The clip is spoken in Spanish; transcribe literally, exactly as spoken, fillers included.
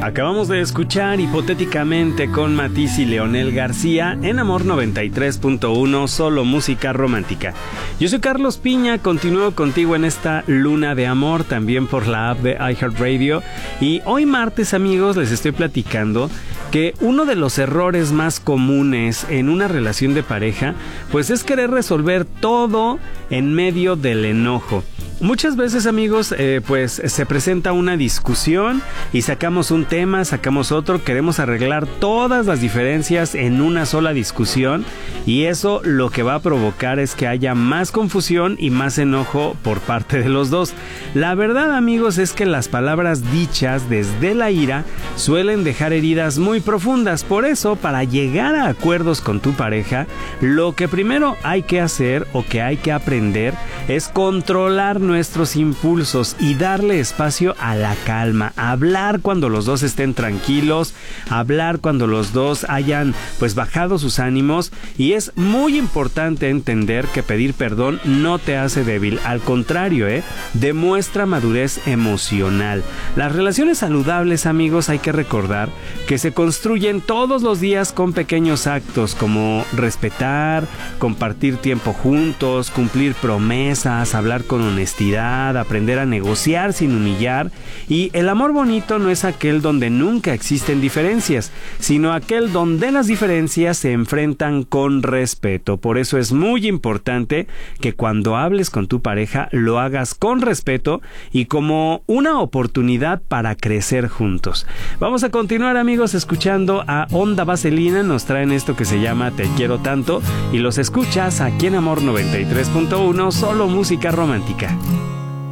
Acabamos de escuchar Hipotéticamente con Matiz y Leonel García en Amor noventa y tres punto uno, solo música romántica. Yo soy Carlos Piña, continúo contigo en esta luna de amor, también por la app de iHeartRadio. Y hoy martes, amigos, les estoy platicando que uno de los errores más comunes en una relación de pareja, pues es querer resolver todo en medio del enojo. Muchas veces, amigos, eh, pues se presenta una discusión y sacamos un tema, sacamos otro, queremos arreglar todas las diferencias en una sola discusión, y eso lo que va a provocar es que haya más confusión y más enojo por parte de los dos. La verdad, amigos, es que las palabras dichas desde la ira suelen dejar heridas muy profundas. Por eso, para llegar a acuerdos con tu pareja, lo que primero hay que hacer o que hay que aprender es controlar nuestros impulsos y darle espacio a la calma, hablar cuando los dos estén tranquilos, hablar cuando los dos hayan pues bajado sus ánimos. Y es muy importante entender que pedir perdón no te hace débil, al contrario, eh, demuestra madurez emocional. Las relaciones saludables, amigos, hay que recordar que se construyen todos los días con pequeños actos como respetar, compartir tiempo juntos, cumplir promesas, hablar con honestidad, aprender a negociar sin humillar. Y el amor bonito no es aquel donde nunca existen diferencias, sino aquel donde las diferencias se enfrentan con respeto. Por eso es muy importante que cuando hables con tu pareja lo hagas con respeto y como una oportunidad para crecer juntos. Vamos a continuar, amigos, escuchando a Onda Vaselina. Nos traen esto que se llama Te Quiero Tanto y los escuchas aquí en Amor noventa y tres punto uno, solo música romántica.